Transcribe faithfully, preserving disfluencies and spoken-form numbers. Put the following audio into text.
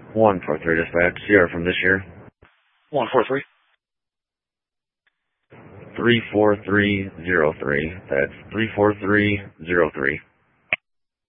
one four three dispatch, Sierra from this year. one four three. three four three zero three. That's three four three zero three.